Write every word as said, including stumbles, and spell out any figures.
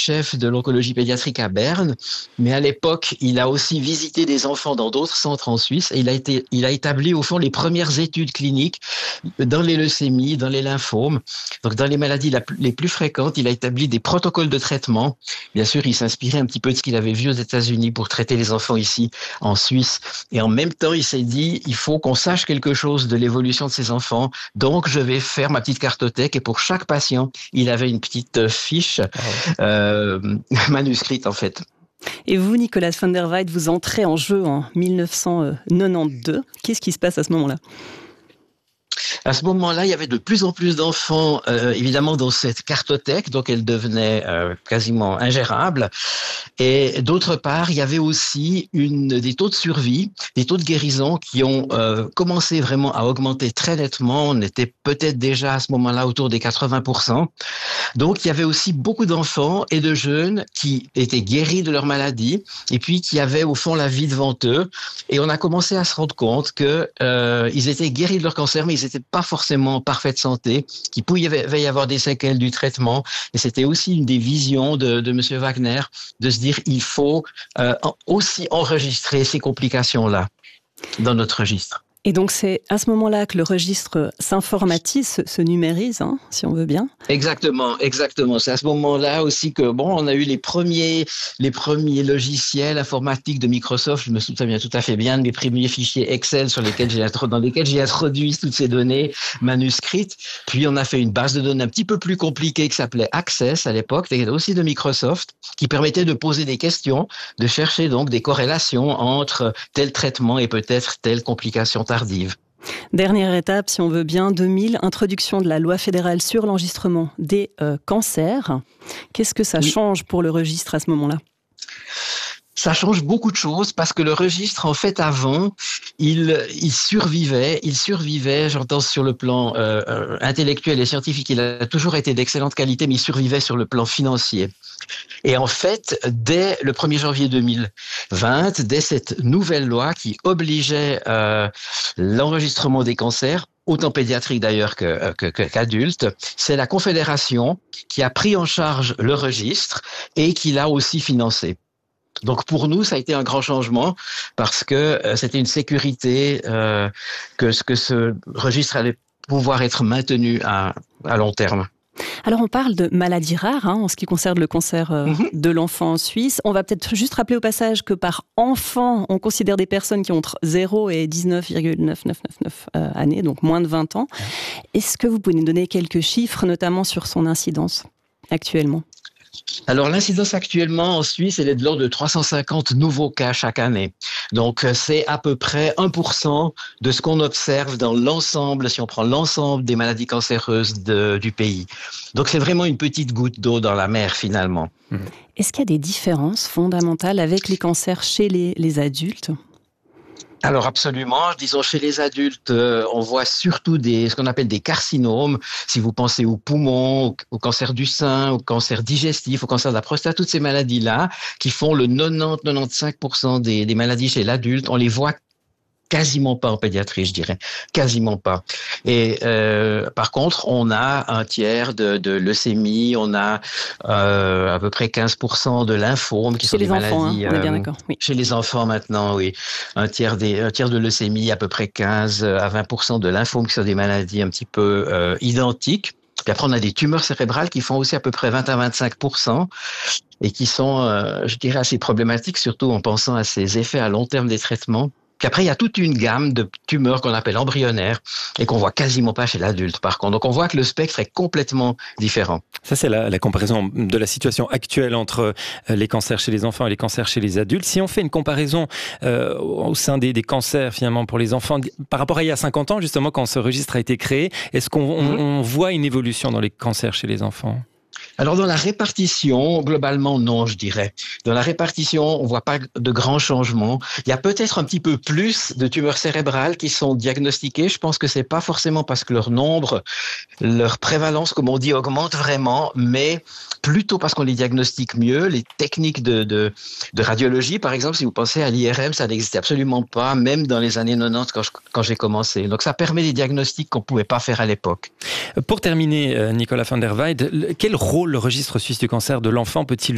chef de l'oncologie pédiatrique à Berne, mais à l'époque, il a aussi visité des enfants dans d'autres centres en Suisse et il a été, il a établi au fond les premières études cliniques dans les leucémies, dans les lymphomes, donc dans les maladies la, les plus fréquentes. Il a établi des protocoles de traitement. Bien sûr, il s'inspirait un petit peu de ce qu'il avait vu aux États-Unis pour traiter les enfants ici en Suisse. Et en même temps, il s'est dit, il faut qu'on sache quelque chose de l'évolution de ces enfants. Donc, je vais faire ma petite cartothèque. Et pour chaque patient, il avait une petite fiche euh, manuscrite, en fait. Et vous, Nicolas van der Weydt, vous entrez en jeu en dix-neuf cent quatre-vingt-douze. Qu'est-ce qui se passe à ce moment-là ? À ce moment-là, il y avait de plus en plus d'enfants, euh, évidemment, dans cette cartothèque, donc elle devenait euh, quasiment ingérable. Et d'autre part, il y avait aussi une, des taux de survie, des taux de guérison qui ont euh, commencé vraiment à augmenter très nettement. On était peut-être déjà à ce moment-là autour des quatre-vingts pour cent. Donc, il y avait aussi beaucoup d'enfants et de jeunes qui étaient guéris de leur maladie et puis qui avaient au fond la vie devant eux. Et on a commencé à se rendre compte que euh, ils étaient guéris de leur cancer, mais ils n'étaient pas forcément en parfaite santé, qu'il pouvait y avoir des séquelles du traitement. Et c'était aussi une des visions de, de Monsieur Wagner, de se dire il faut euh, aussi enregistrer ces complications-là dans notre registre. Et donc, c'est à ce moment-là que le registre s'informatise, se, se numérise, hein, si on veut bien. Exactement, exactement. C'est à ce moment-là aussi que, bon, on a eu les premiers, les premiers logiciels informatiques de Microsoft. Je me souviens tout à fait bien de mes premiers fichiers Excel sur lesquels j'ai, dans lesquels j'ai introduit toutes ces données manuscrites. Puis, on a fait une base de données un petit peu plus compliquée qui s'appelait Access à l'époque, aussi de Microsoft, qui permettait de poser des questions, de chercher donc des corrélations entre tel traitement et peut-être telle complication tardive. Dernière étape, si on veut bien, deux mille, introduction de la loi fédérale sur l'enregistrement des euh, cancers. Qu'est-ce que ça change pour le registre à ce moment-là ? Ça change beaucoup de choses parce que le registre, en fait, avant, il, il survivait, il survivait, j'entends sur le plan euh, intellectuel et scientifique, il a toujours été d'excellente qualité, mais il survivait sur le plan financier. Et en fait, dès le premier janvier deux mille vingt, dès cette nouvelle loi qui obligeait euh, l'enregistrement des cancers, autant pédiatriques d'ailleurs que, que, que, qu'adultes, c'est la Confédération qui a pris en charge le registre et qui l'a aussi financé. Donc pour nous, ça a été un grand changement parce que euh, c'était une sécurité euh, que, que ce registre allait pouvoir être maintenu à, à long terme. Alors on parle de maladies rares hein, en ce qui concerne le cancer euh, mmh. de l'enfant en Suisse. On va peut-être juste rappeler au passage que par enfant, on considère des personnes qui ont entre zéro et dix-neuf virgule neuf neuf neuf neuf euh, années, donc moins de vingt ans. Est-ce que vous pouvez nous donner quelques chiffres, notamment sur son incidence actuellement ? Alors, l'incidence actuellement en Suisse, elle est de l'ordre de trois cent cinquante nouveaux cas chaque année. Donc, c'est à peu près un pour cent de ce qu'on observe dans l'ensemble, si on prend l'ensemble des maladies cancéreuses de, du pays. Donc, c'est vraiment une petite goutte d'eau dans la mer, finalement. Est-ce qu'il y a des différences fondamentales avec les cancers chez les, les adultes ? Alors absolument, disons chez les adultes, euh, on voit surtout des ce qu'on appelle des carcinomes. Si vous pensez aux poumons, au, au cancer du sein, au cancer digestif, au cancer de la prostate, toutes ces maladies-là qui font le quatre-vingt-dix à quatre-vingt-quinze pour cent des, des maladies chez l'adulte, on les voit quasiment pas en pédiatrie, je dirais, quasiment pas. Et euh, par contre, on a un tiers de, de leucémie, on a euh, à peu près quinze pour cent de lymphomes qui chez sont les des enfants, maladies. Hein, on est bien d'accord. Oui. Chez les enfants maintenant, oui, un tiers des, un tiers de leucémie, à peu près quinze à vingt pour cent de lymphomes qui sont des maladies un petit peu euh, identiques. Puis après, on a des tumeurs cérébrales qui font aussi à peu près vingt à vingt-cinq pour cent et qui sont, euh, je dirais, assez problématiques, surtout en pensant à ces effets à long terme des traitements. Puis après, il y a toute une gamme de tumeurs qu'on appelle embryonnaires et qu'on voit quasiment pas chez l'adulte, par contre. Donc, on voit que le spectre est complètement différent. Ça, c'est la, la comparaison de la situation actuelle entre les cancers chez les enfants et les cancers chez les adultes. Si on fait une comparaison euh, au sein des, des cancers, finalement, pour les enfants, par rapport à il y a cinquante ans, justement, quand ce registre a été créé, est-ce qu'on on, on voit une évolution dans les cancers chez les enfants ? Alors, dans la répartition, globalement, non, je dirais. Dans la répartition, on voit pas de grands changements. Il y a peut-être un petit peu plus de tumeurs cérébrales qui sont diagnostiquées. Je pense que c'est pas forcément parce que leur nombre, leur prévalence, comme on dit, augmente vraiment, mais plutôt parce qu'on les diagnostique mieux. Les techniques de, de, de radiologie, par exemple, si vous pensez à l'I R M, ça n'existait absolument pas, même dans les années quatre-vingt-dix quand, je, quand j'ai commencé. Donc, ça permet des diagnostics qu'on pouvait pas faire à l'époque. Pour terminer, Nicolas van der Weydt, quel rôle le registre suisse du cancer de l'enfant peut-il